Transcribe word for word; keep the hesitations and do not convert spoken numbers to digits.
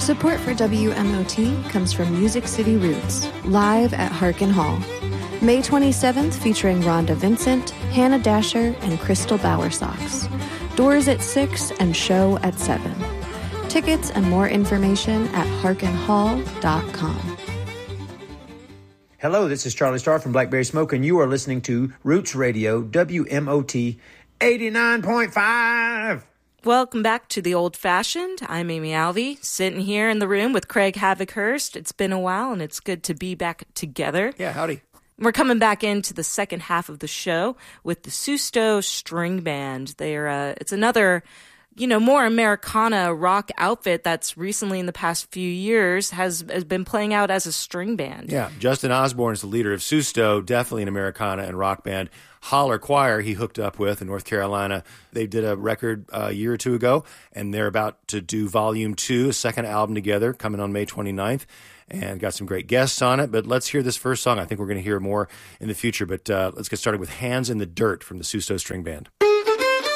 Support for W M O T comes from Music City Roots, live at Harkin Hall. May twenty-seventh, featuring Rhonda Vincent, Hannah Dasher, and Crystal Bowersox. Doors at six and show at seven. Tickets and more information at harkin hall dot com. Hello, this is Charlie Starr from Blackberry Smoke, and you are listening to Roots Radio, W M O T eighty-nine point five. Welcome back to The Old Fashioned. I'm Amy Alvey, sitting here in the room with Craig Havikhurst. It's been a while, and it's good to be back together. Yeah, howdy. We're coming back into the second half of the show with the Susto String Band. They're uh, it's another, you know, more Americana rock outfit that's recently in the past few years has, has been playing out as a string band. Yeah, Justin Osborne is the leader of Susto, definitely an Americana and rock band. Holler Choir he hooked up with in North Carolina. They did a record uh, a year or two ago, and they're about to do Volume two, a second album together, coming on May twenty-ninth, and got some great guests on it. But let's hear this first song. I think we're going to hear more in the future, but uh, let's get started with Hands in the Dirt from the Susto String Band.